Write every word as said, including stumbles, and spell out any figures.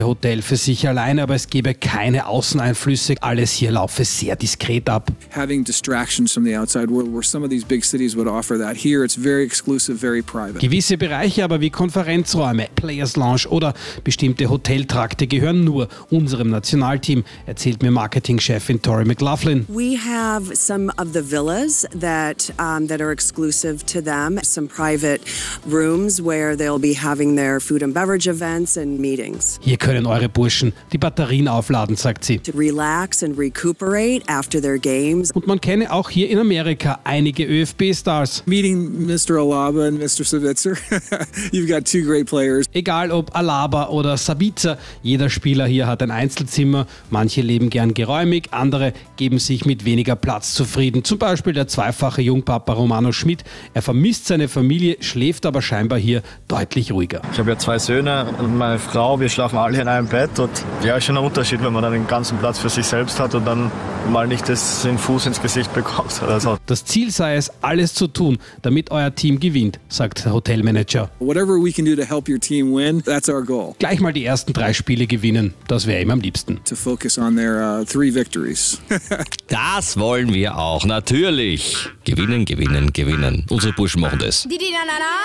Hotel für sich alleine, aber es gebe keine Außeneinflüsse. Alles hier laufe sehr diskret ab. Having distractions from the outside world, where some of these big cities would offer that. Here it's very exclusive, very private. Gewisse Bereiche aber wie Konferenzräume, Players Lounge oder bestimmte Hoteltrakte gehören nur unserem Nationalteam, erzählt mir Marketingchefin Tori McLaughlin. We have some of the villas that um, that are exclusive to them, some private rooms where they'll be having their food and beverage events and meetings. Hier können eure Burschen die Batterien aufladen, sagt sie. To relax and recuperate after their games. Und man kenne auch hier in Amerika einige ÖFB-Stars. Meeting Mister Alaba and Mister Savitzer. You've got two great players. Egal ob Alaba oder Sabitzer, jeder Spieler hier hat ein Einzelzimmer. Manche leben gern geräumig, andere geben sich mit weniger Platz zufrieden. Zum Beispiel der zweifache Jungpapa Romano Schmid. Er vermisst seine Familie, schläft aber scheinbar hier deutlich ruhiger. Ich habe ja zwei Söhne und meine Frau, wir schlafen alle in einem Bett und ja, ist schon ein Unterschied, wenn man dann den ganzen Platz für sich selbst hat und dann mal nicht das, den Fuß ins Gesicht bekommt oder so. Das Ziel sei es, alles zu tun, damit euer Team gewinnt, sagt der Hotelmanager. Whatever we can do to help your team win, that's our goal. Gleich mal die ersten drei Spiele gewinnen, das wäre ihm am liebsten. To focus on their uh, three victories. Das wollen wir auch, natürlich. Gewinnen, gewinnen, gewinnen. Unsere Burschen machen das.